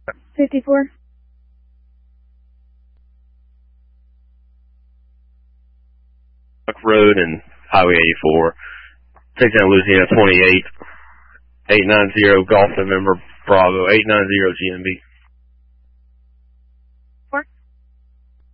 54. Road and Highway 84. Touchdown Louisiana 28. 890 Golf November Bravo 890 GMB.